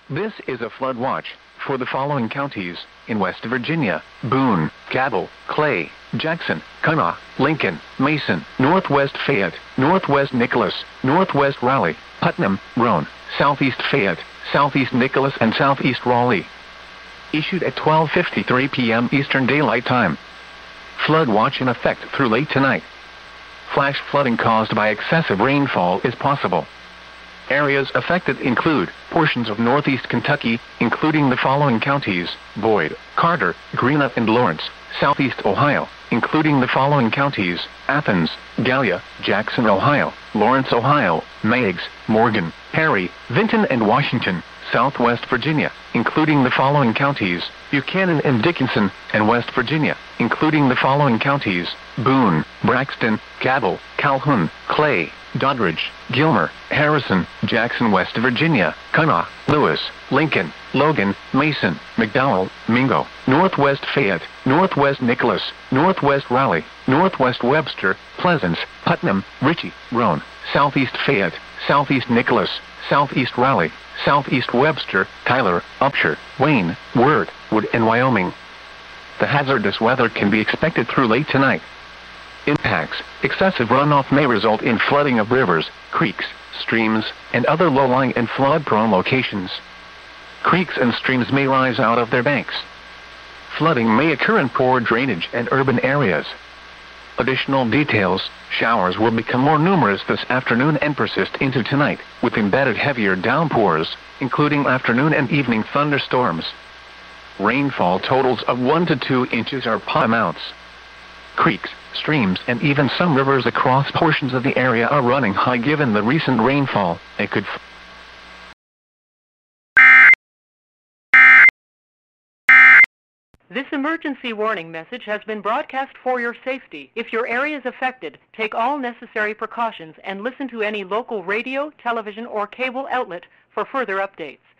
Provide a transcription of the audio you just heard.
This is a flood watch for the following counties in West Virginia: Boone, Cabell, Clay, Jackson, Kanawha, Lincoln, Mason, Northwest Fayette, Northwest Nicholas, Northwest Raleigh, Putnam, Roane, Southeast Fayette, Southeast Nicholas, and Southeast Raleigh. Issued at 12:53 p.m. Eastern Daylight Time. Flood watch in effect through late tonight. Flash flooding caused by excessive rainfall is possible. Areas affected include portions of northeast Kentucky, including the following counties: Boyd, Carter, Greenup, and Lawrence; southeast Ohio, including the following counties: Athens, Gallia, Jackson, Ohio; Lawrence, Ohio; Meigs, Morgan, Perry, Vinton, and Washington; southwest Virginia, including the following counties: Buchanan and Dickinson; and West Virginia, including the following counties: Boone, Braxton, Cabell, Calhoun, Clay, Doddridge, Gilmer, Harrison, Jackson; West Virginia, Kanawha, Lewis, Lincoln, Logan, Mason, McDowell, Mingo; Northwest Fayette, Northwest Nicholas, Northwest Raleigh, Northwest Webster, Pleasants, Putnam, Ritchie, Roane; Southeast Fayette, Southeast Nicholas, Southeast Raleigh, Southeast Webster, Tyler, Upshur, Wayne, Wirt, Wood, and Wyoming. The hazardous weather can be expected through late tonight. Impacts: excessive runoff may result in flooding of rivers, creeks, streams, and other low-lying and flood-prone locations. Creeks and streams may rise out of their banks. Flooding may occur in poor drainage and urban areas. Additional details: showers will become more numerous this afternoon and persist into tonight, with embedded heavier downpours, including afternoon and evening thunderstorms. Rainfall totals of 1 to 2 inches are possible amounts. Creeks, streams, and even some rivers across portions of the area are running high given the recent rainfall. They could This emergency warning message has been broadcast for your safety. If your area is affected, take all necessary precautions and listen to any local radio, television, or cable outlet for further updates.